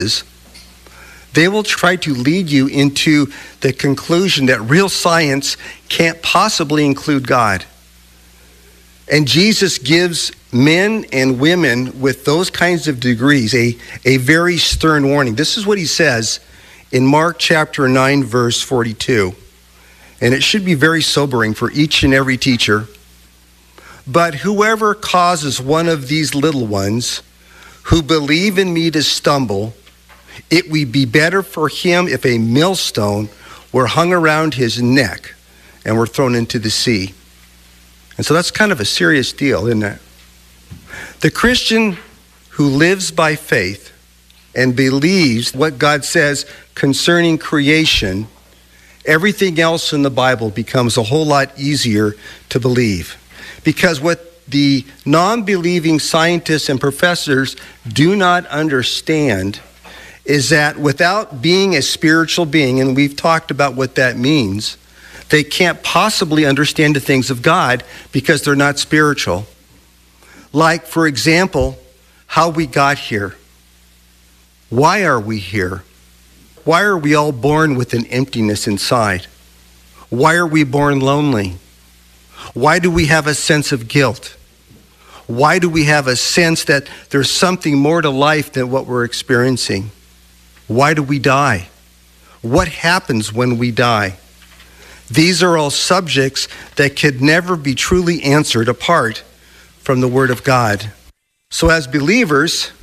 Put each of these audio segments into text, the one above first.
they will try to lead you into the conclusion that real science can't possibly include God. And Jesus gives men and women with those kinds of degrees a very stern warning. This is what he says in Mark chapter 9, verse 42. And it should be very sobering for each and every teacher. But whoever causes one of these little ones who believe in me to stumble, it would be better for him if a millstone were hung around his neck and were thrown into the sea. And so that's kind of a serious deal, isn't it? The Christian who lives by faith and believes what God says concerning creation, everything else in the Bible becomes a whole lot easier to believe. Because what the non-believing scientists and professors do not understand is that without being a spiritual being, and we've talked about what that means, they can't possibly understand the things of God because they're not spiritual. Like, for example, how we got here. Why are we here? Why are we all born with an emptiness inside? Why are we born lonely? Why do we have a sense of guilt? Why do we have a sense that there's something more to life than what we're experiencing? Why do we die? What happens when we die? These are all subjects that could never be truly answered apart from the Word of God. So as believers,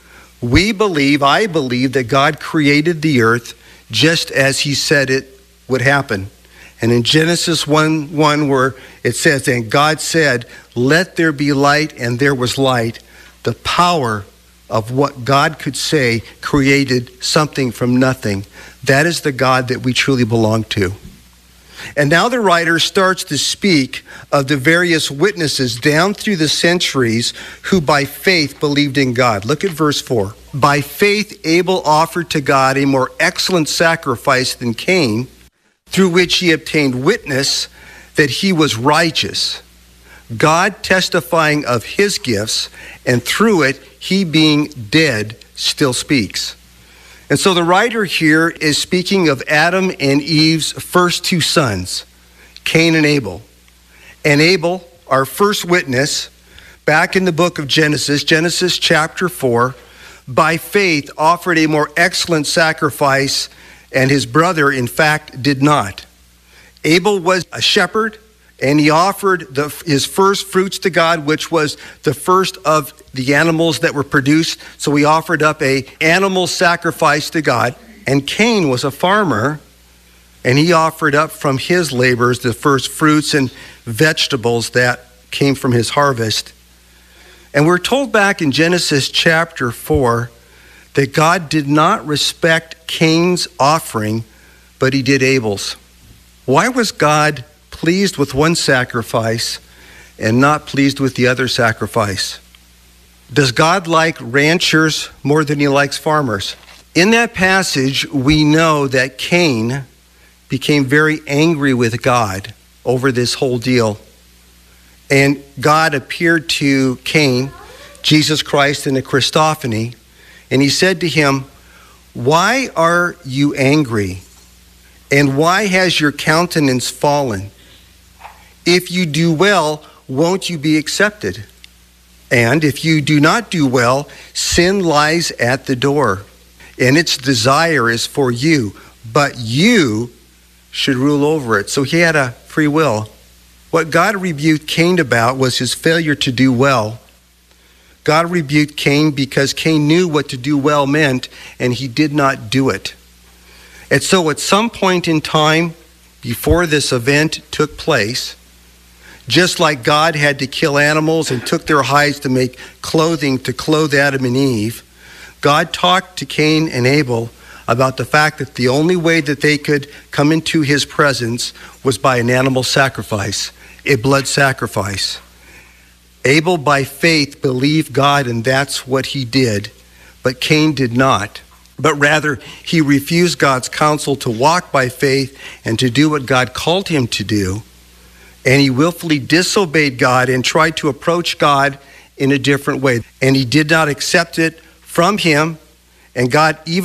I believe that God created the earth just as he said it would happen. And in Genesis 1:1, where it says, and God said, let there be light, and there was light, the power of what God could say created something from nothing. That is the God that we truly belong to. And now the writer starts to speak of the various witnesses down through the centuries who by faith believed in God. Look at verse 4. By faith, Abel offered to God a more excellent sacrifice than Cain, through which he obtained witness that he was righteous, God testifying of his gifts, and through it, he being dead still speaks. And so the writer here is speaking of Adam and Eve's first two sons, Cain and Abel. And Abel, our first witness, back in the book of Genesis chapter 4, by faith offered a more excellent sacrifice, and his brother, in fact, did not. Abel was a shepherd, and he offered his first fruits to God, which was the first of the animals that were produced. So he offered up an animal sacrifice to God. And Cain was a farmer, and he offered up from his labors the first fruits and vegetables that came from his harvest. And we're told back in Genesis chapter 4 that God did not respect Cain's offering, but he did Abel's. Why was God pleased with one sacrifice and not pleased with the other sacrifice? Does God like ranchers more than he likes farmers? In that passage, we know that Cain became very angry with God over this whole deal. And God appeared to Cain, Jesus Christ, in a Christophany, and he said to him, why are you angry? And why has your countenance fallen? If you do well, won't you be accepted? And if you do not do well, sin lies at the door, and its desire is for you, but you should rule over it. So he had a free will. What God rebuked Cain about was his failure to do well. God rebuked Cain because Cain knew what to do well meant, and he did not do it. And so at some point in time, before this event took place, just like God had to kill animals and took their hides to make clothing to clothe Adam and Eve, God talked to Cain and Abel about the fact that the only way that they could come into his presence was by an animal sacrifice, a blood sacrifice. Abel, by faith, believed God, and that's what he did. But Cain did not. But rather, he refused God's counsel to walk by faith and to do what God called him to do. And he willfully disobeyed God and tried to approach God in a different way. And he did not accept it from him, And God even